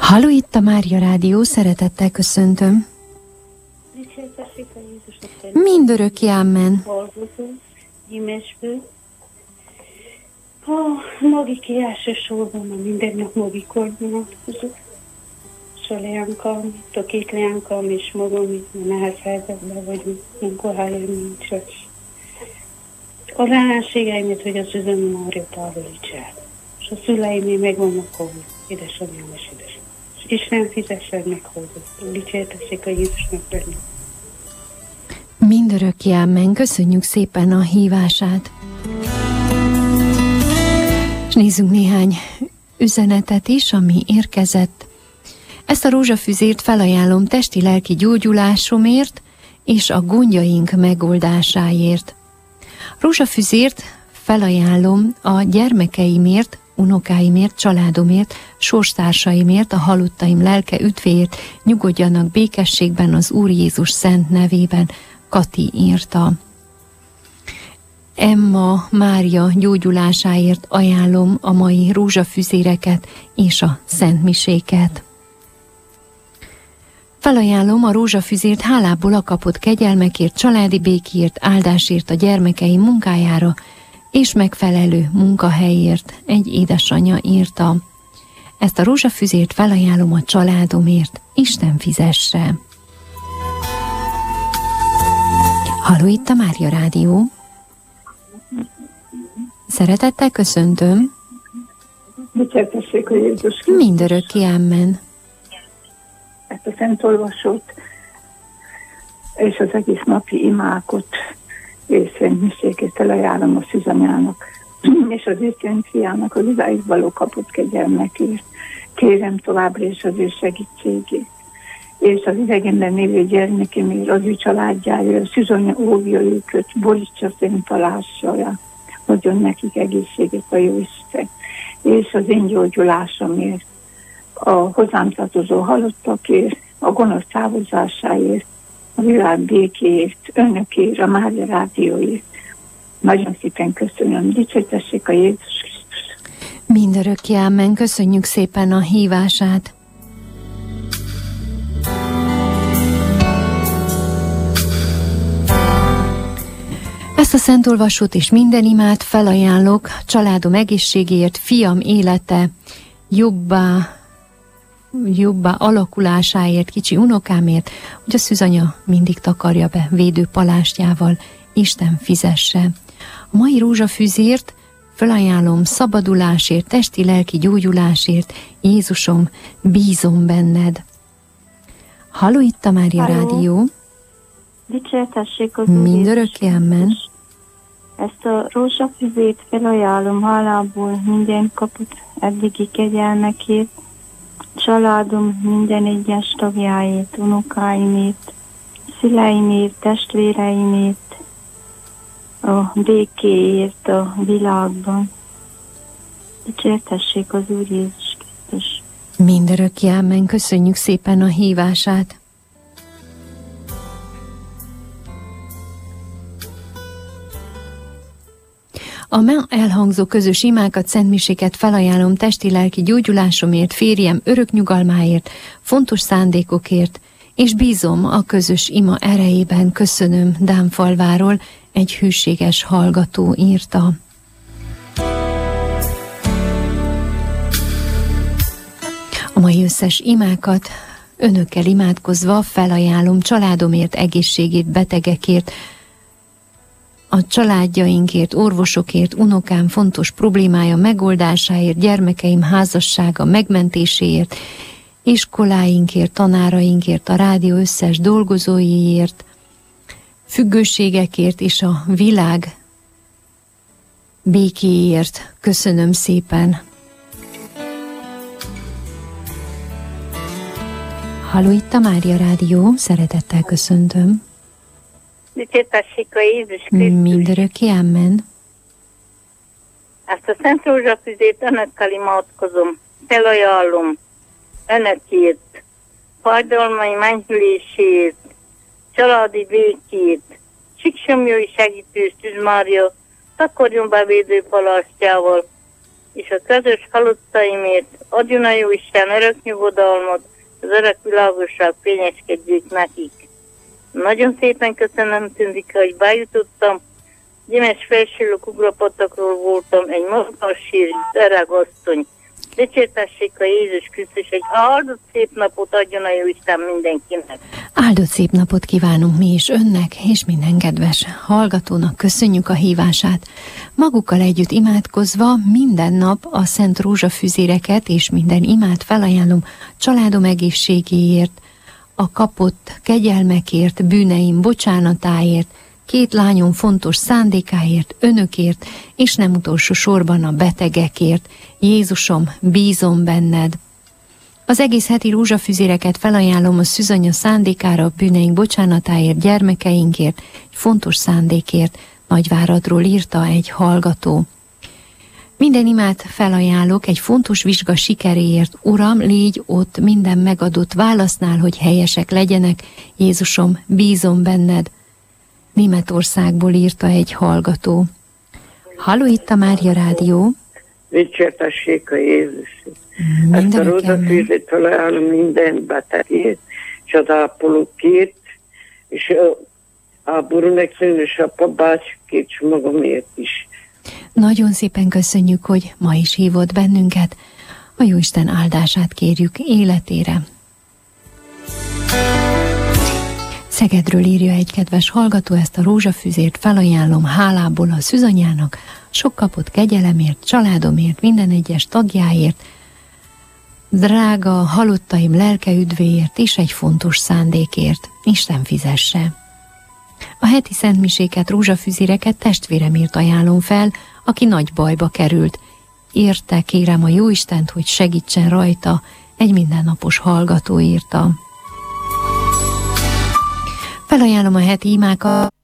Halló, itt a Mária Rádió, szeretettel köszöntöm. Mindörökké, amen. Magiki elsősorban a minden nap magikordonatkozó. És a leánykam, a két leánykam és magam itt nehéz helyzetben vagyunk, munkahelyen nincs. A leánségeimet, hogy az üzemi Mária távolítsa el. És a szüleimé meg vannak ahol, édesanyám és édesanyám. És Isten fizessen meg hozzá. Dicsértessék a Jézusnak lenni. Mindörökké, amen. Köszönjük szépen a hívását. És nézzünk néhány üzenetet is, ami érkezett. Ezt a rózsafüzért felajánlom testi-lelki gyógyulásomért és a gondjaink megoldásáért. Rózsafüzért felajánlom a gyermekeimért, unokáimért, családomért, sorstársaimért, a halottaim lelke üdvéért, nyugodjanak békességben az Úr Jézus szent nevében. Kati írta. Emma Mária gyógyulásáért ajánlom a mai rózsafüzéreket és a szentmiséket. Felajánlom a rózsafüzért hálából a kapott kegyelmekért, családi békéért, áldásért a gyermekeim munkájára és megfelelő munkahelyért, egy édesanyja írta. Ezt a rózsafüzért felajánlom a családomért, Isten fizesse. Halló, itt a Mária Rádió. Szeretettel köszöntöm. Dicsértessék a Jézus Krisztus. Mindörökké, amen. Ezt a szent olvasót és az egész napi imákat és szentmiséket felajánlom a szűzanyának és az ő szent fiának az idáig való kapott kegyelmekért. Kérem továbbra is az ő segítségét. És az idegenben élő gyermekemért, az ő családjáért, a szűzanya óvja őket, borítsa szent talással, adjon nekik egészséget a jó Isten. És az én gyógyulásomért, a hozzám tartozó halottakért, a gonosz távozásáért, a világ békéért, önökért, a Mária Rádióért. Nagyon szépen köszönöm. Dicsértessék a Jézus Krisztus. Mindörökké, amen. Köszönjük szépen a hívását. Ezt a szentolvasót és minden imát felajánlok családom egészségéért, fiam élete jobbá alakulásáért, kicsi unokámért, hogy a szűzanya mindig takarja be védő palástjával, Isten fizesse. A mai rózsafűzért felajánlom szabadulásért, testi-lelki gyógyulásért, Jézusom, bízom benned. Halló, itt a Mária Rádió. Dicsértessék az Úr Mindörökké, amen. Ezt a rózsafüzét felajánlom hálából minden kapott eddigi kegyelmekért, családom minden egyes tagjáért, unokáimért, szüleimért, testvéreimért, a békéért a világban. Dicsértessék az Úr Jézus Krisztus. Mindörökké, amen. Köszönjük szépen a hívását. A ma elhangzó közös imákat, szentmiséket felajánlom testi-lelki gyógyulásomért, férjem örök nyugalmáért, fontos szándékokért, és bízom a közös ima erejében. Köszönöm, Dámfalváról egy hűséges hallgató írta. A mai összes imákat önökkel imádkozva felajánlom családomért, egészségét, betegekért, a családjainkért, orvosokért, unokám fontos problémája megoldásáért, gyermekeim házassága megmentéséért, iskoláinkért, tanárainkért, a rádió összes dolgozóiért, függőségekért és a világ békéért. Köszönöm szépen! Halló, itt a Mária Rádió, szeretettel köszöntöm. Dicsértessék a Jézus Krisztus. Mindörökké, amen. Ezt a Szent Rózsafüzét önökkel imádkozom, felajánlom önökért, fájdalmai menyhülésért, családi békét, Siksomjói segítő Szűz Mária, takarjon be védő palasztjával, és a közös halottaimért adjon a Jóisten örök nyugodalmat, az örök világosság fényeskedjék nekik. Nagyon szépen köszönöm, Tündike, hogy bejutottam. Gyemes Felsőlök ugrapatakról voltam, egy magas sír, öreg asszony. Dicsértessék a Jézus Krisztus, egy áldott szép napot adjon a Jóisten mindenkinek. Áldott szép napot kívánunk mi is önnek, és minden kedves hallgatónak köszönjük a hívását. Magukkal együtt imádkozva minden nap a Szent Rózsafüzéreket és minden imát felajánlom családom egészségéért, a kapott kegyelmekért, bűneim bocsánatáért, 2 lányom fontos szándékáért, önökért, és nem utolsó sorban a betegekért. Jézusom, bízom benned. Az egész heti rózsafüzéreket felajánlom a szűzanya szándékára, a bűneink bocsánatáért, gyermekeinkért, egy fontos szándékért. Nagyváradról írta egy hallgató. Minden imát felajánlok egy fontos vizsga sikeréért. Uram, légy ott minden megadott válasznál, hogy helyesek legyenek. Jézusom, bízom benned. Németországból írta egy hallgató. Halló, itt a Mária Rádió. Dicsértessék a Jézus. Ezt a rózsafűzét felajánlom minden betegért, és az ápolókért, és a Brunexön és a bácsikért, és magamért is. Nagyon szépen köszönjük, hogy ma is hívott bennünket. A Jóisten áldását kérjük életére. Szegedről írja egy kedves hallgató, ezt a rózsafűzért felajánlom hálából a szűzanyának, sok kapott kegyelemért, családomért, minden egyes tagjáért, drága halottaim lelke üdvéért és egy fontos szándékért. Isten fizesse. A heti szentmiséket, rózsafűzéreket testvéremért ajánlom fel, aki nagy bajba került. Érte kérem a Jóistent, hogy segítsen rajta, egy mindennapos hallgató írta. Felajánlom a heti imákat